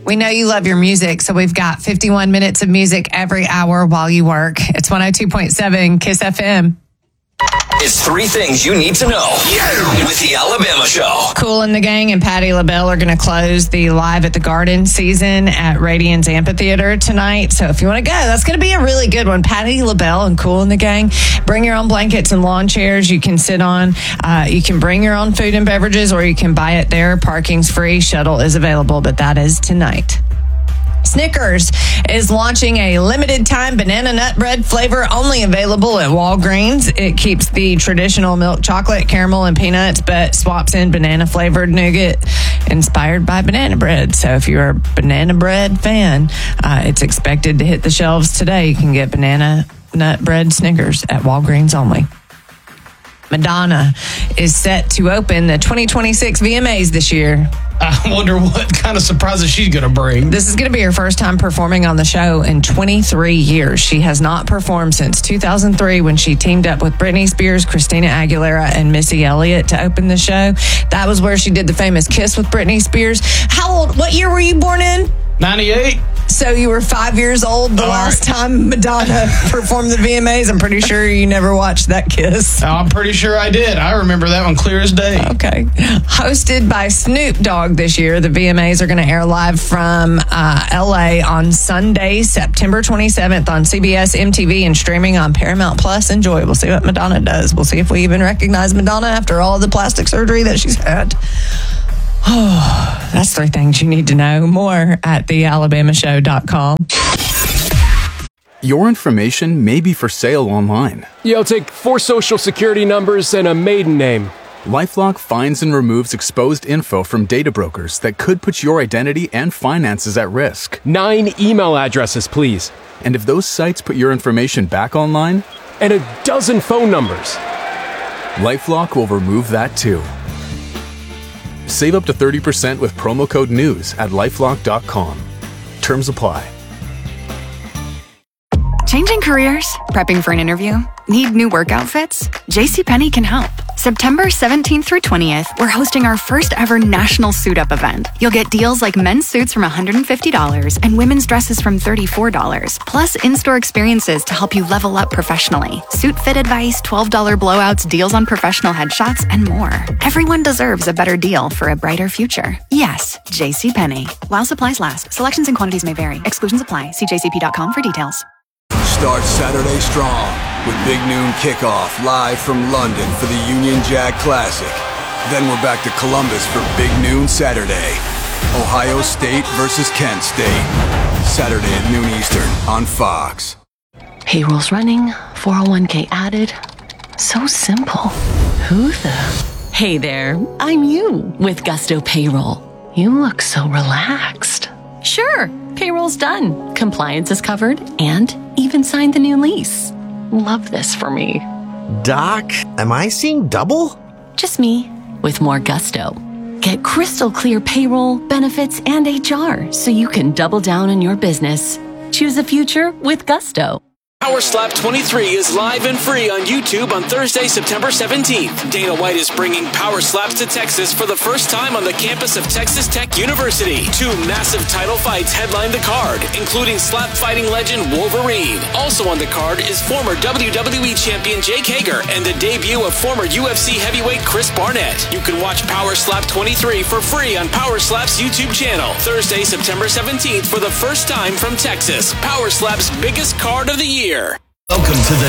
We know you love your music, so we've got 51 minutes of music every hour while you work. It's 102.7 KISS FM. It's 3 things you need to know with the Alabama Show. Kool and the Gang and Patti LaBelle are going to close the Live at the Garden season at Radians Amphitheater tonight. So if you want to go, that's going to be a really good one. Patti LaBelle and Kool and the Gang. Bring your own blankets and lawn chairs you can sit on. You can bring your own food and beverages, or you can buy it there. Parking's free. Shuttle is available, but that is tonight. Snickers is launching a limited time banana nut bread flavor, only available at Walgreens. It keeps the traditional milk chocolate, caramel, and peanuts, but swaps in banana flavored nougat inspired by banana bread. So if you're a banana bread fan, it's expected to hit the shelves today. You can get banana nut bread Snickers at Walgreens only. Madonna is set to open the 2026 VMAs this year. I wonder what kind of surprises she's going to bring. This is going to be her first time performing on the show in 23 years. She has not performed since 2003 when she teamed up with Britney Spears, Christina Aguilera, and Missy Elliott to open the show. That was where she did the famous kiss with Britney Spears. What year were you born in? 98. So you were 5 years old the last time Madonna performed the VMAs. I'm pretty sure you never watched that kiss. Oh, I'm pretty sure I did. I remember that one clear as day. Okay. Hosted by Snoop Dogg this year, the VMAs are going to air live from LA on Sunday, September 27th on CBS, MTV, and streaming on Paramount Plus. Enjoy. We'll see what Madonna does. We'll see if we even recognize Madonna after all the plastic surgery that she's had. Oh, that's 3 things you need to know. More at thealabamashow.com. Your information may be for sale online. Yeah, I'll take 4 social security numbers and a maiden name. LifeLock finds and removes exposed info from data brokers that could put your identity and finances at risk. 9 email addresses, please. And if those sites put your information back online? And a dozen phone numbers. LifeLock will remove that too. Save up to 30% with promo code NEWS at LifeLock.com. Terms apply. Changing careers? Prepping for an interview? Need new work outfits? JCPenney can help. September 17th through 20th, we're hosting our first ever national suit up event. You'll get deals like men's suits from $150 and women's dresses from $34, plus in-store experiences to help you level up professionally. Suit fit advice, $12 blowouts, deals on professional headshots, and more. Everyone deserves a better deal for a brighter future. Yes, JCPenney. While supplies last, selections and quantities may vary. Exclusions apply. See jcp.com for details. Start Saturday strong with Big Noon Kickoff live from London for the Union Jack Classic. Then we're back to Columbus for Big Noon Saturday. Ohio State versus Kent State. Saturday at noon Eastern on Fox. Payroll's running, 401k added. So simple. Who the? Hey there, I'm you with Gusto Payroll. You look so relaxed. Sure, payroll's done. Compliance is covered and even signed the new lease. Love this for me. Doc, am I seeing double? Just me with more gusto. Get crystal clear payroll, benefits, and HR so you can double down on your business. Choose a future with gusto. Power Slap 23 is live and free on YouTube on Thursday, September 17th. Dana White is bringing Power Slaps to Texas for the first time on the campus of Texas Tech University. 2 massive title fights headline the card, including slap fighting legend Wolverine. Also on the card is former WWE champion Jake Hager and the debut of former UFC heavyweight Chris Barnett. You can watch Power Slap 23 for free on Power Slap's YouTube channel. Thursday, September 17th for the first time from Texas. Power Slap's biggest card of the year. Welcome to the